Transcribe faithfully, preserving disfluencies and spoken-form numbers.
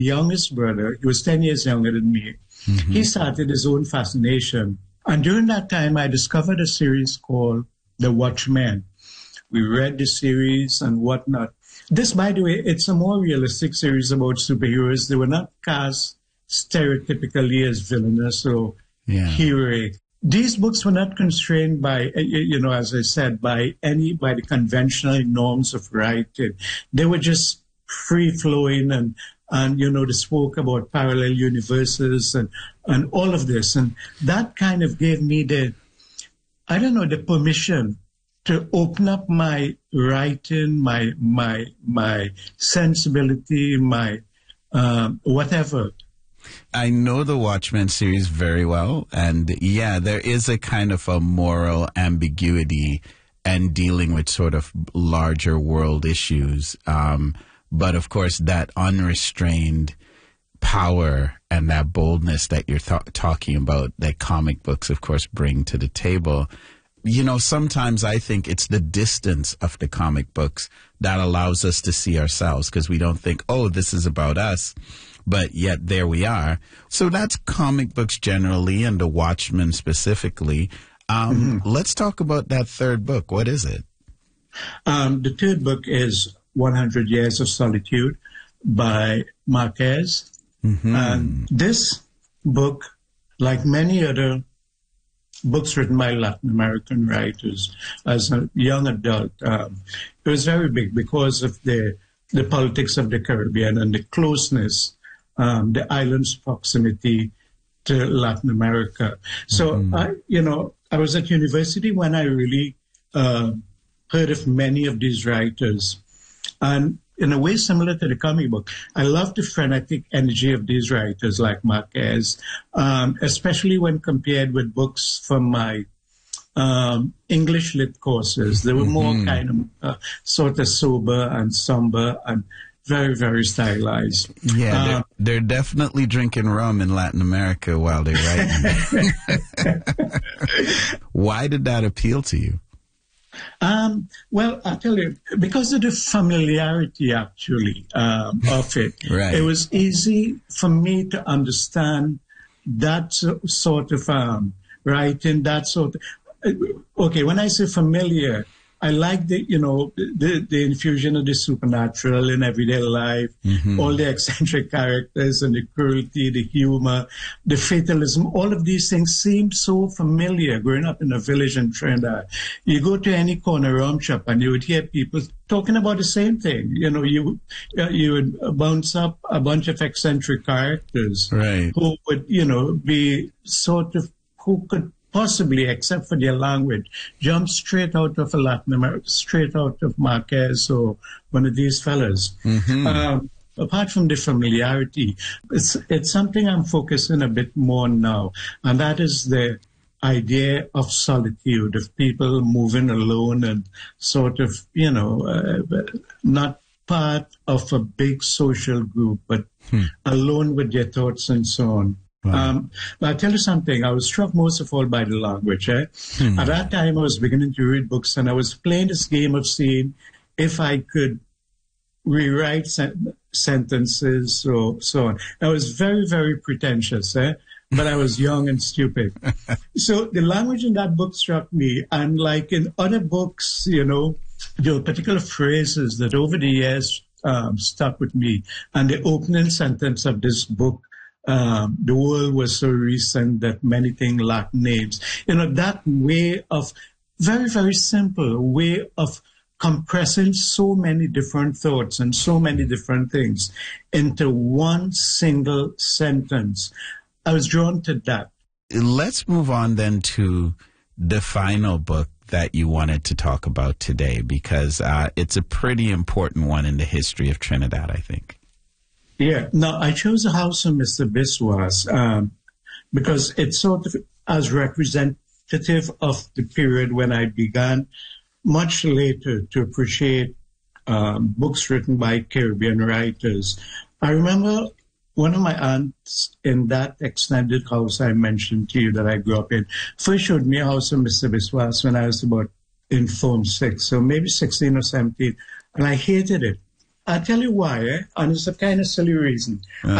youngest brother, he was ten years younger than me. Mm-hmm. He started his own fascination. And during that time, I discovered a series called The Watchmen. We read the series and whatnot. This, by the way, it's a more realistic series about superheroes. They were not cast stereotypically as villainous or yeah. heroic. These books were not constrained by, you know, as I said, by any, by the conventional norms of writing. They were just free-flowing and, and, you know, they spoke about parallel universes and, and all of this. And that kind of gave me the, I don't know, the permission to open up my writing, my, my, my sensibility, my, um, whatever. I know the Watchmen series very well, and yeah, there is a kind of a moral ambiguity and dealing with sort of larger world issues. Um, but of course, that unrestrained power and that boldness that you're th- talking about, that comic books, of course, bring to the table. You know, sometimes I think it's the distance of the comic books that allows us to see ourselves, because we don't think, oh, this is about us. But yet there we are. So that's comic books generally and The Watchmen specifically. Um, mm-hmm. Let's talk about that third book. What is it? Um, the third book is one hundred Years of Solitude by Marquez. Mm-hmm. And this book, like many other books written by Latin American writers as a young adult, um, it was very big because of the, the politics of the Caribbean and the closeness Um, the island's proximity to Latin America. So, mm-hmm. I, you know, I was at university when I really uh, heard of many of these writers. And in a way similar to the comic book, I love the frenetic energy of these writers like Marquez, um, especially when compared with books from my um, English lit courses. They were more mm-hmm. kind of uh, sort of sober and somber and very, very stylized. Yeah, um, they're, they're definitely drinking rum in Latin America while they're writing. Why did that appeal to you? Um, well, I'll tell you, because of the familiarity, actually, um, of it. Right. It was easy for me to understand that sort of um, writing, that sort of... Okay, when I say familiar, I like the, you know, the, the infusion of the supernatural in everyday life, mm-hmm. all the eccentric characters and the cruelty, the humor, the fatalism. All of these things seem so familiar growing up in a village in Trinidad. You go to any corner rum shop and you would hear people talking about the same thing. You know, you, you would bounce up a bunch of eccentric characters right. who would, you know, be sort of, who could possibly, except for their language, jump straight out of a Latin America, straight out of Marquez or one of these fellas. Mm-hmm. Um, apart from the familiarity, it's it's something I'm focusing a bit more on now, and that is the idea of solitude, of people moving alone and sort of, you know, uh, not part of a big social group, but hmm. alone with their thoughts and so on. Wow. Um, but I'll tell you something, I was struck most of all by the language. Eh? Hmm. At that time, I was beginning to read books, and I was playing this game of seeing if I could rewrite sen- sentences or so on. I was very, very pretentious, eh? But I was young and stupid. So the language in that book struck me, and like in other books, you know, there were particular phrases that over the years um, stuck with me. And the opening sentence of this book, Um, the world was so recent that many things lack names. You know, that way of, very, very simple way of compressing so many different thoughts and so many different things into one single sentence. I was drawn to that. Let's move on then to the final book that you wanted to talk about today, because uh, it's a pretty important one in the history of Trinidad, I think. Yeah. Now, I chose the House of Mister Biswas um, because it's sort of as representative of the period when I began much later to appreciate um, books written by Caribbean writers. I remember one of my aunts in that extended house I mentioned to you that I grew up in first showed me House of Mister Biswas when I was about in Form six, so maybe sixteen or seventeen, and I hated it. I tell you why, eh? And it's a kind of silly reason. Uh.